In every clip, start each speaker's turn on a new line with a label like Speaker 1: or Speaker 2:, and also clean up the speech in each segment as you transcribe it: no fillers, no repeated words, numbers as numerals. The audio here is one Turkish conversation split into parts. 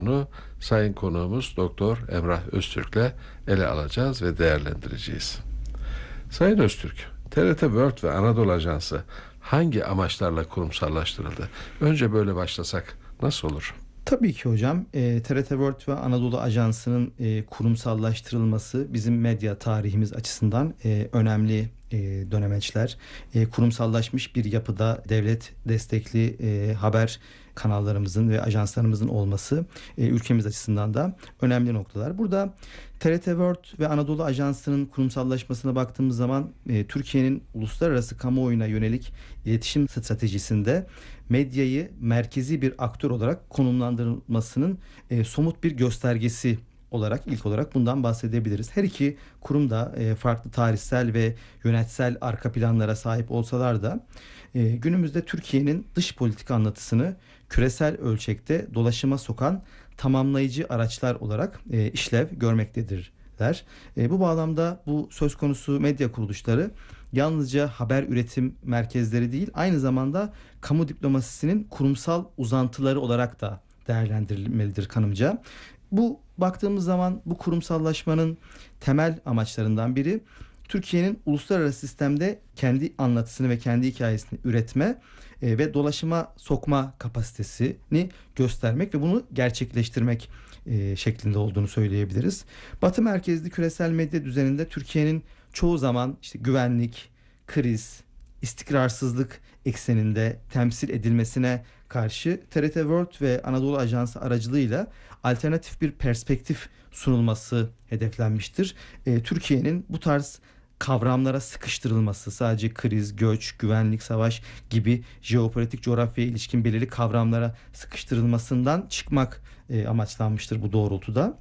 Speaker 1: Bunu sayın konuğumuz Doktor Emrah Öztürk'le ele alacağız ve değerlendireceğiz. Sayın Öztürk, TRT World ve Anadolu Ajansı hangi amaçlarla kurumsallaştırıldı? Önce böyle başlasak nasıl olur?
Speaker 2: Tabii ki hocam. TRT World ve Anadolu Ajansı'nın kurumsallaştırılması bizim medya tarihimiz açısından önemli dönemeçler. Kurumsallaşmış bir yapıda devlet destekli haber kanallarımızın ve ajanslarımızın olması ülkemiz açısından da önemli noktalar. Burada TRT World ve Anadolu Ajansı'nın kurumsallaşmasına baktığımız zaman Türkiye'nin uluslararası kamuoyuna yönelik iletişim stratejisinde medyayı merkezi bir aktör olarak konumlandırılmasının somut bir göstergesi olarak ilk olarak bundan bahsedebiliriz. Her iki kurum da farklı tarihsel ve yönetsel arka planlara sahip olsalar da günümüzde Türkiye'nin dış politika anlatısını küresel ölçekte dolaşıma sokan tamamlayıcı araçlar olarak işlev görmektedirler. Bu bağlamda bu söz konusu medya kuruluşları yalnızca haber üretim merkezleri değil, aynı zamanda kamu diplomasisinin kurumsal uzantıları olarak da değerlendirilmelidir kanımca. Bu baktığımız zaman bu kurumsallaşmanın temel amaçlarından biri Türkiye'nin uluslararası sistemde kendi anlatısını ve kendi hikayesini üretme ve dolaşıma sokma kapasitesini göstermek ve bunu gerçekleştirmek şeklinde olduğunu söyleyebiliriz. Batı merkezli küresel medya düzeninde Türkiye'nin çoğu zaman işte güvenlik, kriz, istikrarsızlık ekseninde temsil edilmesine karşı TRT World ve Anadolu Ajansı aracılığıyla alternatif bir perspektif sunulması hedeflenmiştir. Türkiye'nin bu tarz kavramlara sıkıştırılması, sadece kriz, göç, güvenlik, savaş gibi jeopolitik coğrafyaya ilişkin belirli kavramlara sıkıştırılmasından çıkmak amaçlanmıştır bu doğrultuda.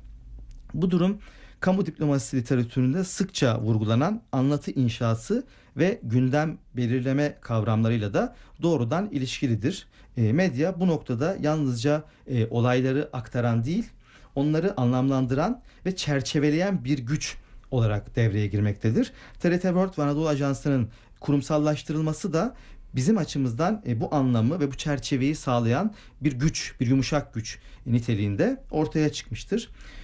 Speaker 2: Bu durum kamu diplomasisi literatüründe sıkça vurgulanan anlatı inşası ve gündem belirleme kavramlarıyla da doğrudan ilişkilidir. Medya bu noktada yalnızca olayları aktaran değil, onları anlamlandıran ve çerçeveleyen bir güç olarak devreye girmektedir. TRT World ve Anadolu Ajansı'nın kurumsallaştırılması da bizim açımızdan bu anlamı ve bu çerçeveyi sağlayan bir güç, bir yumuşak güç niteliğinde ortaya çıkmıştır.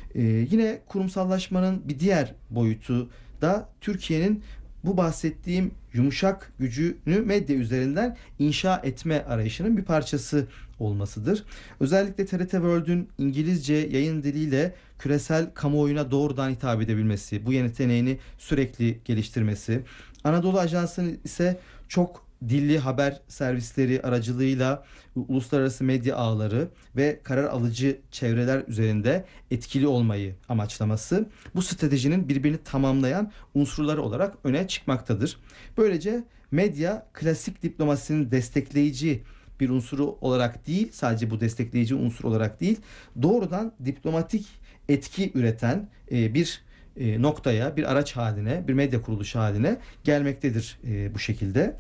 Speaker 2: Yine kurumsallaşmanın bir diğer boyutu da Türkiye'nin bu bahsettiğim yumuşak gücünü medya üzerinden inşa etme arayışının bir parçası olmasıdır. Özellikle TRT World'ün İngilizce yayın diliyle küresel kamuoyuna doğrudan hitap edebilmesi, bu yeteneğini sürekli geliştirmesi, Anadolu Ajansı'nın ise çok dilli haber servisleri aracılığıyla uluslararası medya ağları ve karar alıcı çevreler üzerinde etkili olmayı amaçlaması bu stratejinin birbirini tamamlayan unsurları olarak öne çıkmaktadır. Böylece medya klasik diplomasinin destekleyici bir unsuru olarak değil, sadece bu destekleyici unsur olarak değil, doğrudan diplomatik etki üreten bir noktaya, bir araç haline, bir medya kuruluşu haline gelmektedir bu şekilde.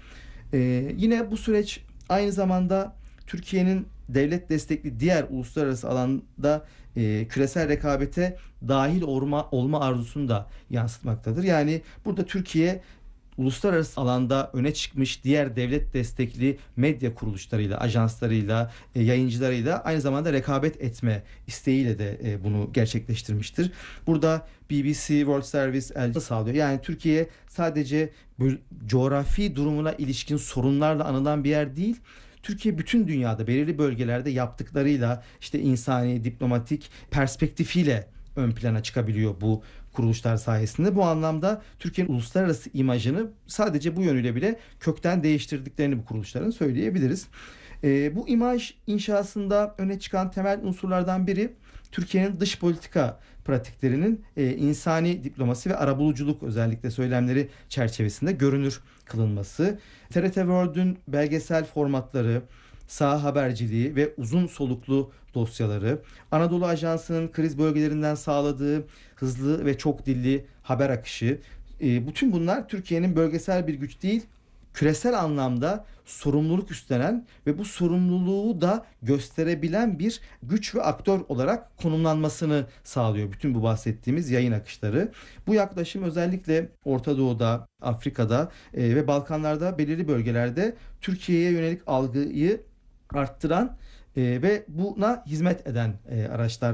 Speaker 2: Yine bu süreç aynı zamanda Türkiye'nin devlet destekli diğer uluslararası alanda küresel rekabete dahil olma arzusunu da yansıtmaktadır. Yani burada Türkiye uluslararası alanda öne çıkmış diğer devlet destekli medya kuruluşlarıyla, ajanslarıyla, yayıncılarıyla aynı zamanda rekabet etme isteğiyle de bunu gerçekleştirmiştir. Burada BBC World Service elçi sağlıyor. Yani Türkiye sadece coğrafi durumuna ilişkin sorunlarla anılan bir yer değil. Türkiye bütün dünyada belirli bölgelerde yaptıklarıyla işte insani, diplomatik perspektifiyle ön plana çıkabiliyor bu kuruluşlar sayesinde. Bu anlamda Türkiye'nin uluslararası imajını sadece bu yönüyle bile kökten değiştirdiklerini bu kuruluşların söyleyebiliriz. Bu imaj inşasında öne çıkan temel unsurlardan biri Türkiye'nin dış politika pratiklerinin insani diplomasi ve arabuluculuk özellikle söylemleri çerçevesinde görünür kılınması. TRT World'ün belgesel formatları, saha haberciliği ve uzun soluklu dosyaları, Anadolu Ajansı'nın kriz bölgelerinden sağladığı hızlı ve çok dilli haber akışı, bütün bunlar Türkiye'nin bölgesel bir güç değil, küresel anlamda sorumluluk üstlenen ve bu sorumluluğu da gösterebilen bir güç ve aktör olarak konumlanmasını sağlıyor bütün bu bahsettiğimiz yayın akışları. Bu yaklaşım özellikle Orta Doğu'da, Afrika'da ve Balkanlar'da belirli bölgelerde Türkiye'ye yönelik algıyı arttıran ve buna hizmet eden araçlar